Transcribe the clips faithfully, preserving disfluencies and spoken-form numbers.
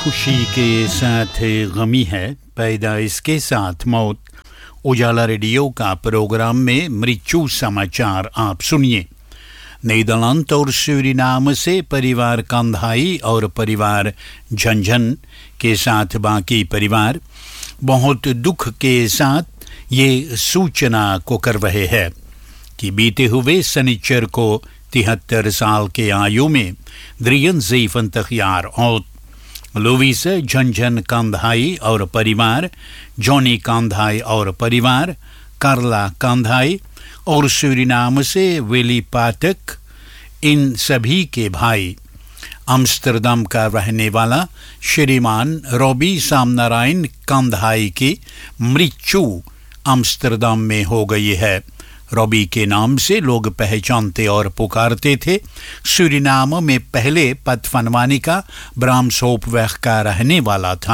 खुशी के साथ गमी है, पैदाइश के साथ मौत। उजाला रेडियो का प्रोग्राम में मृत्यु समाचार आप सुनिए। नीदरलैंड और सूरीनाम से परिवार कंधाई और परिवार झंझन के साथ बाकी परिवार बहुत दुख के साथ ये सूचना को कर रहे हैं कि बीते हुए शनिचर को तिहत्तर साल के आयु में द्रियन ज़ीफंतखियार और लुईस झंझन कांधाई और परिवार, जॉनी कांधाई और परिवार, कार्ला कांधाई और सूरीनाम से विली पाठक, इन सभी के भाई अम्स्टरडम का रहने वाला श्रीमान रॉबी सामनारायण कांधाई की मृत्यु अम्स्टरडम में हो गई है। रॉबी के नाम से लोग पहचानते और पुकारते थे। सूरीनाम में पहले पतफनवानी का ब्राम्सहोफवेग का रहने वाला था।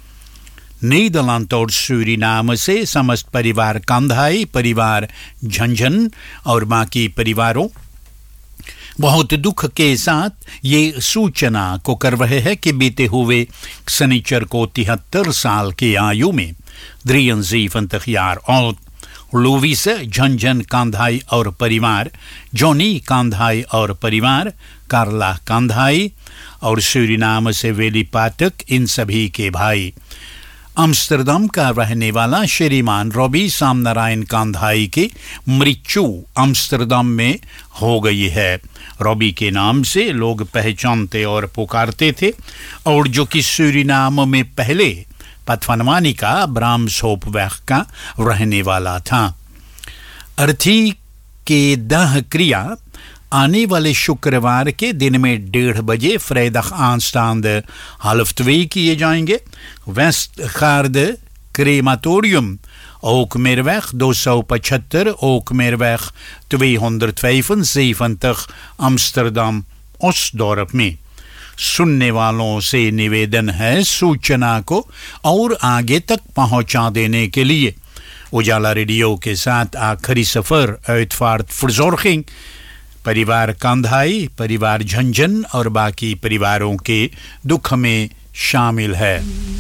नीदरलैंड और सूरीनाम से समस्त परिवार कांधाई, परिवार झंझन और बाकी परिवारों बहुत दुख के साथ ये सूचना को कर रहे हैं कि बीते हुए शनिचर को तिहत्तर साल की आयु में द्रियन ज़ीफंतखियार और लुईस झंझन कांधाई और परिवार, जॉनी कांधाई और परिवार, कार्ला कांधाई और सूरीनाम से वेली पाठक, इन सभी के भाई अम्स्टरडम का रहने वाला श्रीमान रॉबी सामनारायण कांधाई की मृत्यु अम्स्टरडम में हो गई है। रॉबी के नाम से लोग पहचानते और पुकारते थे और जो कि सूरीनाम में पहले पतफनवानी का ब्राम्सहोफवेग का रहने वाला था। अर्थी के दाह क्रिया आने वाले शुक्रवार के दिन में डेढ़ बजे फ्रेदग aanstaande half twee किए जाएंगे। वेस्टगार्ड क्रेमाtorium Ook-Meerweg दो सौ पचहत्तर, Ook-Meerweg tweehonderdvijfenzeventig अम्स्टरडम ओसडोर्प में। सुनने वालों से निवेदन है सूचना को और आगे तक पहुंचा देने के लिए। उजाला रेडियो के साथ आखिरी सफर uitvaart verzorging परिवार कांधाई, परिवार झंझन और बाकी परिवारों के दुख में शामिल है।